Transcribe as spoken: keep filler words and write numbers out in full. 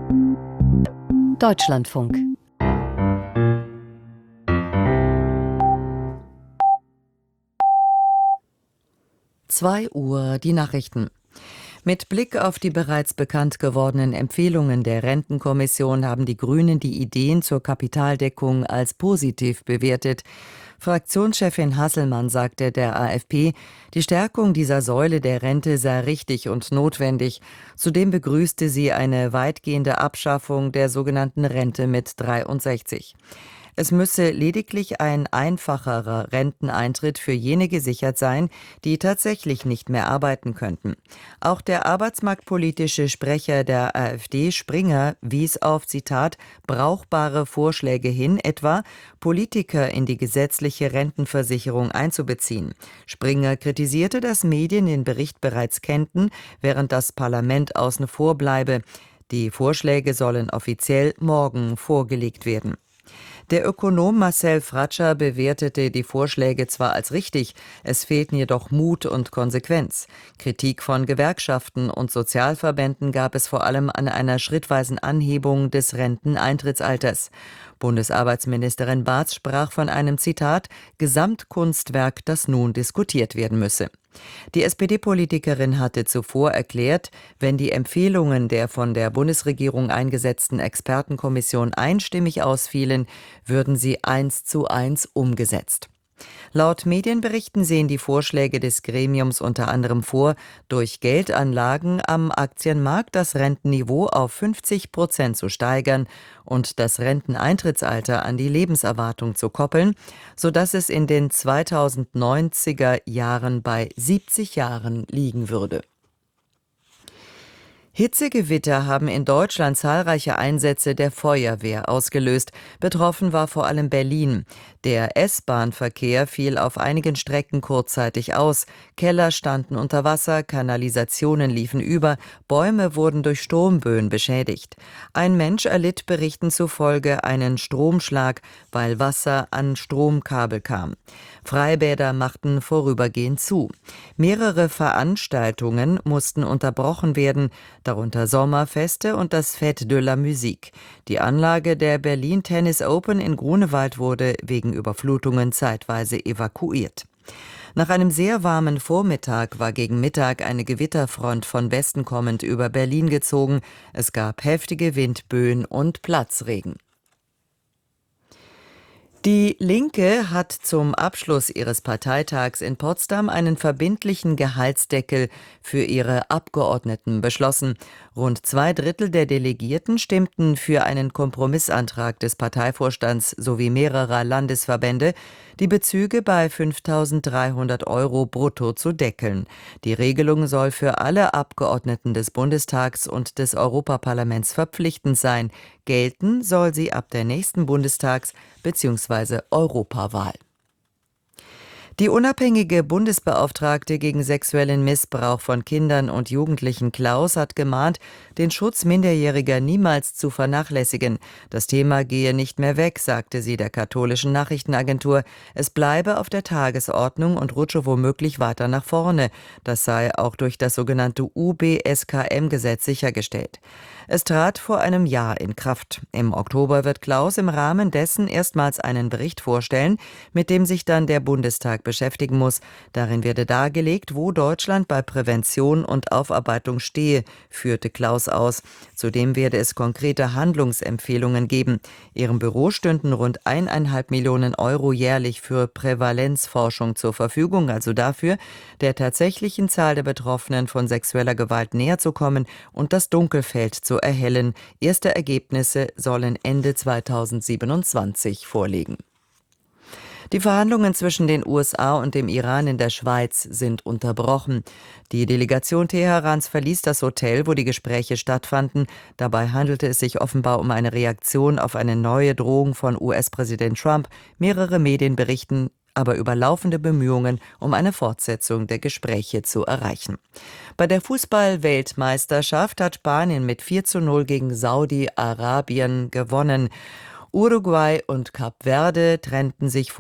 Deutschlandfunk. zwei Uhr, die Nachrichten. Mit Blick auf die bereits bekannt gewordenen Empfehlungen der Rentenkommission haben die Grünen die Ideen zur Kapitaldeckung als positiv bewertet. Fraktionschefin Hasselmann sagte der AfP, die Stärkung dieser Säule der Rente sei richtig und notwendig. Zudem begrüßte sie eine weitgehende Abschaffung der sogenannten Rente mit dreiundsechzig. Es müsse lediglich ein einfacherer Renteneintritt für jene gesichert sein, die tatsächlich nicht mehr arbeiten könnten. Auch der arbeitsmarktpolitische Sprecher der AfD, Springer, wies auf, Zitat, brauchbare Vorschläge hin, etwa Politiker in die gesetzliche Rentenversicherung einzubeziehen. Springer kritisierte, dass Medien den Bericht bereits kennten, während das Parlament außen vor bleibe. Die Vorschläge sollen offiziell morgen vorgelegt werden. Der Ökonom Marcel Fratscher bewertete die Vorschläge zwar als richtig, es fehlten jedoch Mut und Konsequenz. Kritik von Gewerkschaften und Sozialverbänden gab es vor allem an einer schrittweisen Anhebung des Renteneintrittsalters. Bundesarbeitsministerin Bartsch sprach von einem, Zitat, Gesamtkunstwerk, das nun diskutiert werden müsse. Die S P D-Politikerin hatte zuvor erklärt, wenn die Empfehlungen der von der Bundesregierung eingesetzten Expertenkommission einstimmig ausfielen, würden sie eins zu eins umgesetzt. Laut Medienberichten sehen die Vorschläge des Gremiums unter anderem vor, durch Geldanlagen am Aktienmarkt das Rentenniveau auf fünfzig Prozent zu steigern und das Renteneintrittsalter an die Lebenserwartung zu koppeln, sodass es in den zweitausendneunziger Jahren bei siebzig Jahren liegen würde. Hitzegewitter haben in Deutschland zahlreiche Einsätze der Feuerwehr ausgelöst. Betroffen war vor allem Berlin. Der S-Bahn-Verkehr fiel auf einigen Strecken kurzzeitig aus. Keller standen unter Wasser, Kanalisationen liefen über, Bäume wurden durch Sturmböen beschädigt. Ein Mensch erlitt Berichten zufolge einen Stromschlag, weil Wasser an Stromkabel kam. Freibäder machten vorübergehend zu. Mehrere Veranstaltungen mussten unterbrochen werden, darunter Sommerfeste und das Fête de la Musique. Die Anlage der Berlin Tennis Open in Grunewald wurde wegen Überflutungen zeitweise evakuiert. Nach einem sehr warmen Vormittag war gegen Mittag eine Gewitterfront von Westen kommend über Berlin gezogen. Es gab heftige Windböen und Platzregen. Die Linke hat zum Abschluss ihres Parteitags in Potsdam einen verbindlichen Gehaltsdeckel für ihre Abgeordneten beschlossen. Rund zwei Drittel der Delegierten stimmten für einen Kompromissantrag des Parteivorstands sowie mehrerer Landesverbände, die Bezüge bei fünftausenddreihundert Euro brutto zu deckeln. Die Regelung soll für alle Abgeordneten des Bundestags und des Europaparlaments verpflichtend sein. Gelten soll sie ab der nächsten Bundestags- bzw. Europawahl. Die unabhängige Bundesbeauftragte gegen sexuellen Missbrauch von Kindern und Jugendlichen Klaus hat gemahnt, den Schutz Minderjähriger niemals zu vernachlässigen. Das Thema gehe nicht mehr weg, sagte sie der katholischen Nachrichtenagentur. Es bleibe auf der Tagesordnung und rutsche womöglich weiter nach vorne. Das sei auch durch das sogenannte U B S K M-Gesetz sichergestellt. Es trat vor einem Jahr in Kraft. Im Oktober wird Klaus im Rahmen dessen erstmals einen Bericht vorstellen, mit dem sich dann der Bundestag beschäftigen muss. Darin werde dargelegt, wo Deutschland bei Prävention und Aufarbeitung stehe, führte Klaus aus. Zudem werde es konkrete Handlungsempfehlungen geben. Ihrem Büro stünden rund eineinhalb Millionen Euro jährlich für Prävalenzforschung zur Verfügung, also dafür, der tatsächlichen Zahl der Betroffenen von sexueller Gewalt näher zu kommen und das Dunkelfeld zu erhellen. Erste Ergebnisse sollen Ende zweitausendsiebenundzwanzig vorliegen. Die Verhandlungen zwischen den U S A und dem Iran in der Schweiz sind unterbrochen. Die Delegation Teherans verließ das Hotel, wo die Gespräche stattfanden. Dabei handelte es sich offenbar um eine Reaktion auf eine neue Drohung von U S-Präsident Trump. Mehrere Medien berichten aber über laufende Bemühungen, um eine Fortsetzung der Gespräche zu erreichen. Bei der Fußball-Weltmeisterschaft hat Spanien mit vier zu null gegen Saudi-Arabien gewonnen. Uruguay und Kap Verde trennten sich